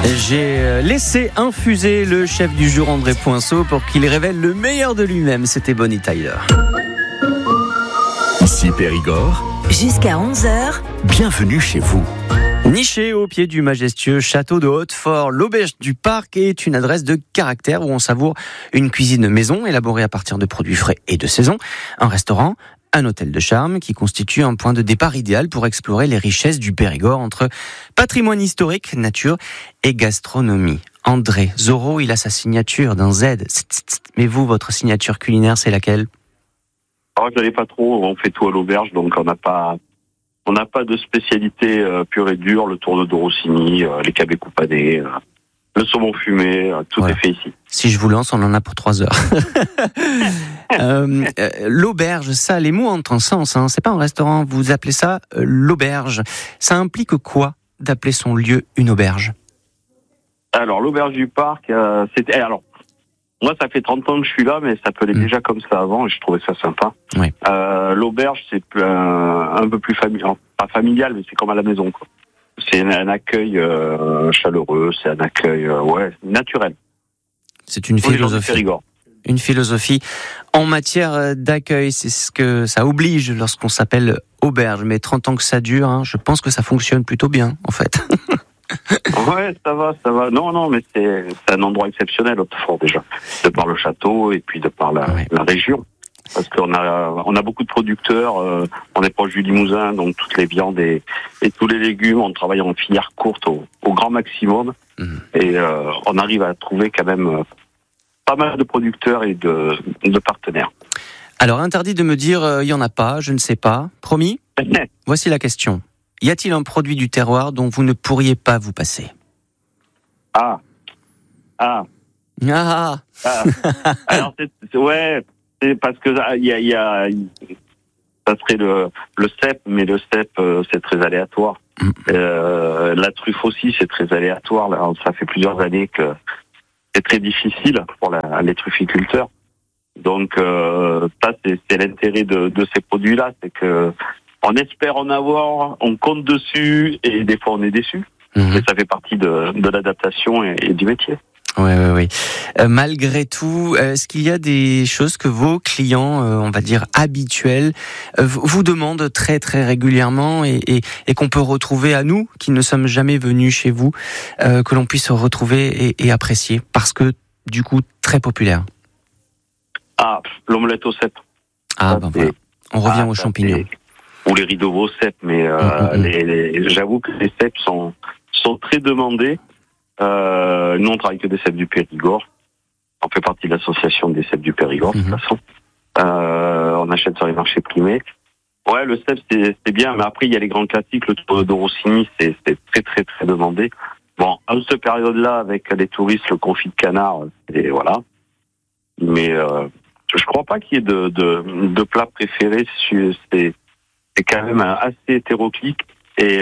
J'ai laissé infuser le chef du jour André Poinceau pour qu'il révèle le meilleur de lui-même. C'était Bonnie Tyler. Ici Périgord. Jusqu'à 11h. Bienvenue chez vous. Niché au pied du majestueux château de Hautefort, l'Auberge du Parc est une adresse de caractère où on savoure une cuisine maison élaborée à partir de produits frais et de saison, un restaurant, un hôtel de charme qui constitue un point de départ idéal pour explorer les richesses du Périgord entre patrimoine historique, nature et gastronomie. André Zorro, il a sa signature d'un Z. Mais vous, votre signature culinaire, c'est laquelle ? Alors, je n'allais pas trop, on fait tout à l'auberge, donc on n'a pas de spécialité pure et dure, le tourneau de Rossini, les cabets coupanés, le saumon fumé, tout est fait ici. Si je vous lance, on en a pour 3 heures. L'auberge, ça, les mots ont un sens, hein. C'est pas un restaurant, vous appelez ça l'auberge. Ça implique quoi d'appeler son lieu une auberge ? Alors, l'auberge du parc, moi, ça fait 30 ans que je suis là, mais ça s'appelait déjà comme ça avant, et je trouvais ça sympa. Oui. L'auberge, c'est un peu plus familial, pas familial, mais c'est comme à la maison, quoi. C'est un accueil chaleureux, c'est un accueil naturel. C'est une philosophie. Une philosophie en matière d'accueil, c'est ce que ça oblige lorsqu'on s'appelle auberge. Mais 30 ans que ça dure, hein, je pense que ça fonctionne plutôt bien, en fait. Ouais, ça va. Non, mais c'est un endroit exceptionnel, Hautefort, déjà. De par le château et puis de par la région. Parce qu'on a beaucoup de producteurs, on est proche du Limousin, donc toutes les viandes et tous les légumes, on travaille en filière courte au grand maximum. Et on arrive à trouver quand même pas mal de producteurs et de partenaires. Alors, interdit de me dire il y en a pas, je ne sais pas. Promis ? Voici la question. Y a-t-il un produit du terroir dont vous ne pourriez pas vous passer ? Ah. Ah. Alors c'est parce que il y a ça serait le cèpe, mais le cèpe c'est très aléatoire. La truffe aussi c'est très aléatoire. Là, ça fait plusieurs années que c'est très difficile pour les trufficulteurs. Donc ça c'est l'intérêt de ces produits-là, c'est que on espère en avoir, on compte dessus et des fois on est déçu. Et ça fait partie de l'adaptation et du métier. Oui. Malgré tout, est-ce qu'il y a des choses que vos clients, on va dire habituels, vous demandent très très régulièrement et qu'on peut retrouver à nous, qui ne sommes jamais venus chez vous, que l'on puisse retrouver et apprécier, parce que du coup très populaire. L'omelette au cèpe. Voilà. On revient aux champignons. Ou les rideaux au cèpe, mais j'avoue que les cèpes sont très demandés. Nous, on travaille que des cèpes du Périgord. On fait partie de l'association des cèpes du Périgord, de toute façon. On achète sur les marchés primés. Ouais, le cèpe, c'est bien, mais après, il y a les grands classiques. Le tourneau de Rossini, c'est très, très, très demandé. Bon, à cette période-là, avec les touristes, le confit de canard, et voilà. Mais je crois pas qu'il y ait de plat préféré. C'est quand même assez hétéroclite. Et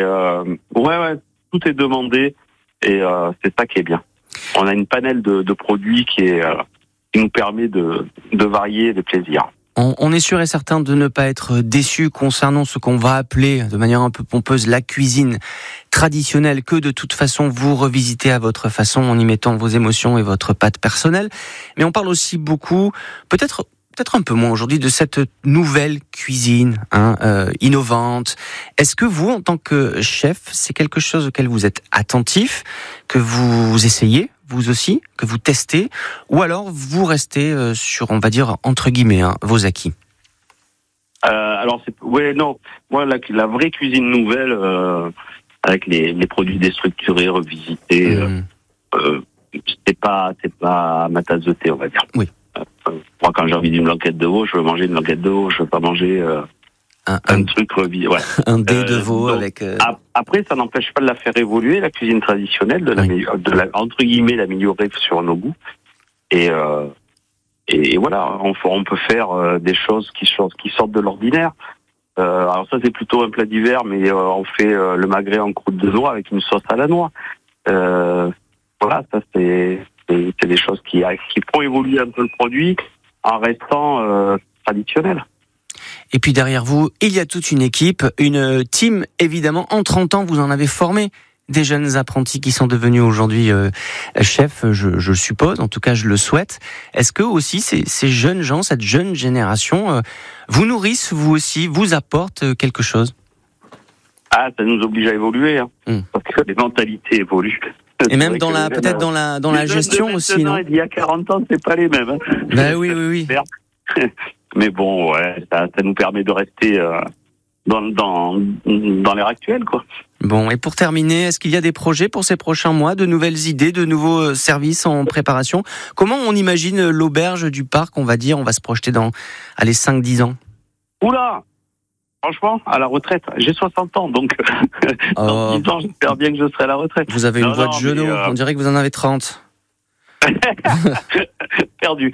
tout est demandé. Et c'est ça qui est bien. On a une panel de produits qui nous permet de varier les plaisirs. On est sûr et certain de ne pas être déçu concernant ce qu'on va appeler de manière un peu pompeuse la cuisine traditionnelle, que de toute façon vous revisitez à votre façon en y mettant vos émotions et votre patte personnelle. Mais on parle aussi beaucoup, peut-être un peu moins aujourd'hui, de cette nouvelle cuisine innovante. Est-ce que vous, en tant que chef, c'est quelque chose auquel vous êtes attentif, que vous essayez, vous aussi, que vous testez, ou alors vous restez sur, on va dire, entre guillemets, vos acquis ? Moi, la vraie cuisine nouvelle, avec les produits déstructurés, revisités, c'est pas ma tasse de thé, on va dire. Oui. Moi, quand j'ai envie d'une blanquette de veau, je veux manger une blanquette de veau. Je veux pas manger un truc revisité. Ouais. Un dé de veau avec. Après, ça n'empêche pas de la faire évoluer, la cuisine traditionnelle, entre guillemets, l'améliorer sur nos goûts. Et voilà, on peut faire des choses qui sortent de l'ordinaire. Alors ça, c'est plutôt un plat d'hiver, mais on fait le magret en croûte de noix avec une sauce à la noix. Voilà, ça c'est des choses qui font évoluer un peu le produit en restant traditionnel. Et puis derrière vous, il y a toute une équipe, une team évidemment. En 30 ans, vous en avez formé des jeunes apprentis qui sont devenus aujourd'hui chefs, je suppose, en tout cas je le souhaite. Est-ce que aussi ces jeunes gens, cette jeune génération, vous nourrissent, vous aussi, vous apportent quelque chose? Ah, ça nous oblige à évoluer, hein, parce que les mentalités évoluent. Et même peut-être dans la gestion aussi, non? Il y a 40 ans, c'est pas les mêmes. Hein. Ben oui. Mais bon, ouais, ça nous permet de rester dans l'ère actuelle, quoi. Bon, et pour terminer, est-ce qu'il y a des projets pour ces prochains mois, de nouvelles idées, de nouveaux services en préparation? Comment on imagine l'auberge du parc, on va se projeter dans, 5-10 ans? Oula! Franchement, à la retraite, j'ai 60 ans, donc dans 10 ans, j'espère bien que je serai à la retraite. Vous avez une voix de genou, on dirait que vous en avez 30. Perdu.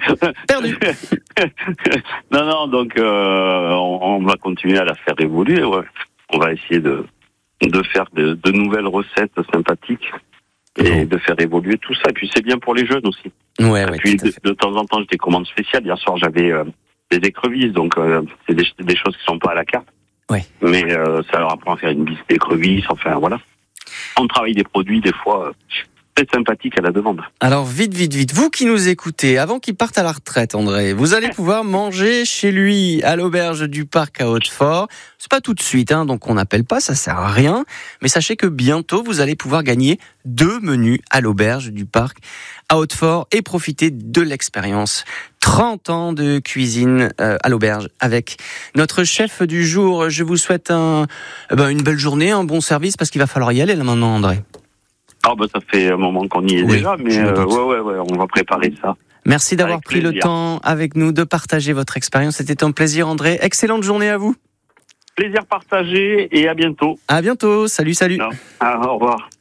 Non, donc on va continuer à la faire évoluer. Ouais. On va essayer de faire de nouvelles recettes sympathiques et de faire évoluer tout ça. Et puis c'est bien pour les jeunes aussi. Ouais, puis de temps en temps, j'ai des commandes spéciales. Hier soir, j'avais des écrevisses, donc c'est des choses qui sont pas à la carte. Ouais. Mais ça leur apprend à faire une liste d'écrevisses. Enfin voilà. On travaille des produits des fois. C'est sympathique à la demande. Alors vite, vous qui nous écoutez, avant qu'il parte à la retraite, André, vous allez pouvoir manger chez lui à l'auberge du parc à Hautefort. C'est pas tout de suite, donc on n'appelle pas, ça sert à rien. Mais sachez que bientôt, vous allez pouvoir gagner 2 menus à l'auberge du parc à Hautefort et profiter de l'expérience. 30 ans de cuisine à l'auberge avec notre chef du jour. Je vous souhaite une belle journée, un bon service, parce qu'il va falloir y aller là maintenant, André. Ah ça fait un moment qu'on y est déjà, mais ouais, on va préparer ça. Merci d'avoir pris le temps avec nous de partager votre expérience. C'était un plaisir, André. Excellente journée à vous. Plaisir partagé et à bientôt. À bientôt. Salut. Au revoir.